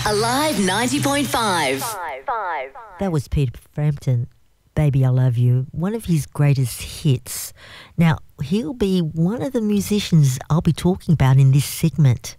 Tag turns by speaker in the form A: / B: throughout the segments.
A: Alive 90.5.
B: That was Peter Frampton, Baby I Love You, one of his greatest hits. Now, he'll be one of the musicians I'll be talking about in this segment.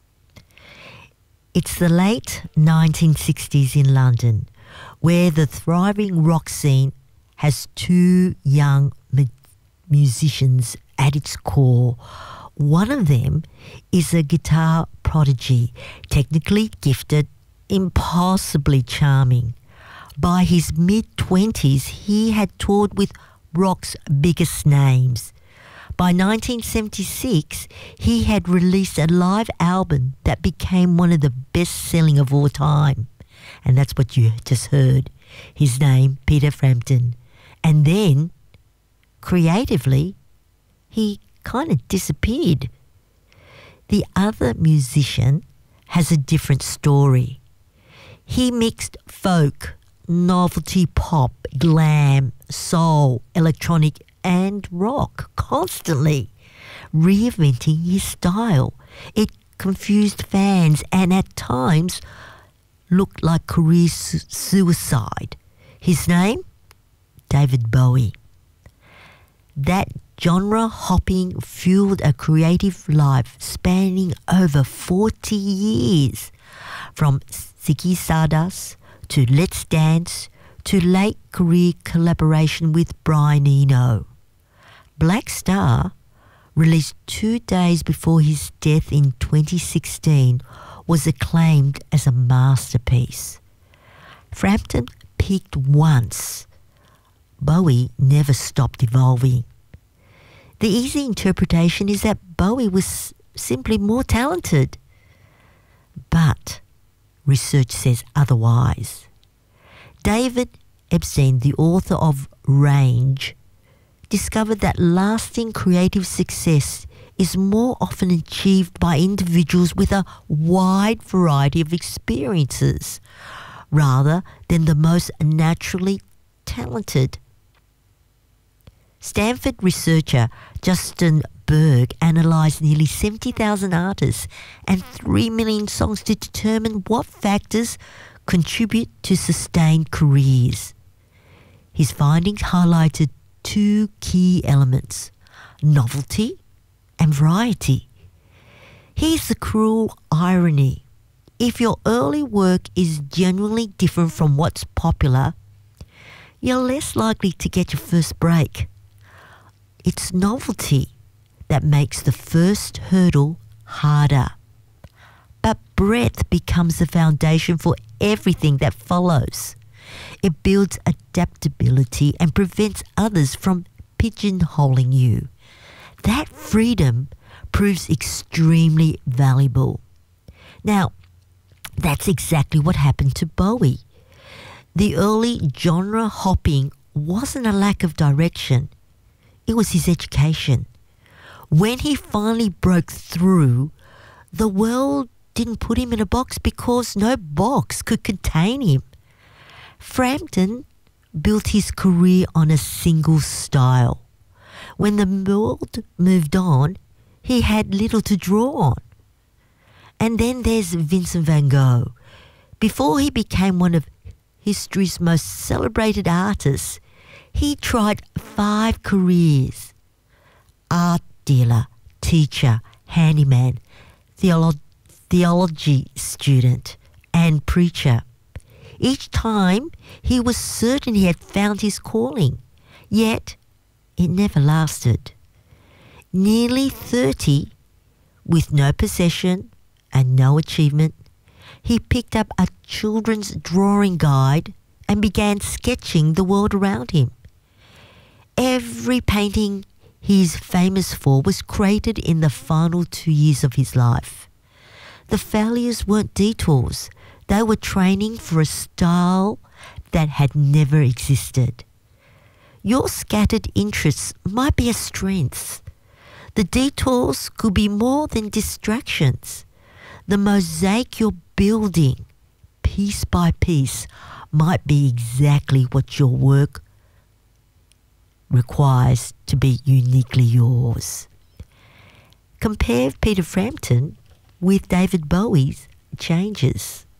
B: It's the late 1960s in London, where the thriving rock scene has two young musicians at its core. One of them is a guitar prodigy, technically gifted, impossibly charming. By his mid-20s, he had toured with rock's biggest names. By 1976, he had released a live album that became one of the best-selling of all time. And that's what you just heard. His name, Peter Frampton. And then, creatively, he kind of disappeared. The other musician has a different story. He mixed folk, novelty pop, glam, soul, electronic and rock constantly, reinventing his style. It confused fans and at times looked like career suicide. His name? David Bowie. That genre hopping fueled a creative life spanning over 40 years, from Ziggy Stardust to Let's Dance to late career collaboration with Brian Eno. Black Star, released 2 days before his death in 2016, was acclaimed as a masterpiece. Frampton peaked once. Bowie never stopped evolving. The easy interpretation is that Bowie was simply more talented. But research says otherwise. David Epstein, the author of Range, discovered that lasting creative success is more often achieved by individuals with a wide variety of experiences rather than the most naturally talented. Stanford researcher Justin Berg analysed nearly 70,000 artists and 3 million songs to determine what factors contribute to sustained careers. His findings highlighted 2 key elements: novelty and variety. Here's the cruel irony. If your early work is genuinely different from what's popular, you're less likely to get your first break. It's novelty that makes the first hurdle harder. But breadth becomes the foundation for everything that follows. It builds adaptability and prevents others from pigeonholing you. That freedom proves extremely valuable. Now, that's exactly what happened to Bowie. The early genre hopping wasn't a lack of direction. It was his education. When he finally broke through, the world didn't put him in a box because no box could contain him. Frampton built his career on a single style. When the world moved on, he had little to draw on. And then there's Vincent van Gogh. Before he became one of history's most celebrated artists, he tried 5 careers: art dealer, teacher, handyman, theology student, and preacher. Each time he was certain he had found his calling, yet it never lasted. Nearly 30, with no possession and no achievement, he picked up a children's drawing guide and began sketching the world around him. Every painting he's famous for was created in the final 2 years of his life. The failures weren't detours. They were training for a style that had never existed. Your scattered interests might be a strength. The detours could be more than distractions. The mosaic you're building, piece by piece, might be exactly what your work requires to be uniquely yours. Compare Peter Frampton with David Bowie's changes.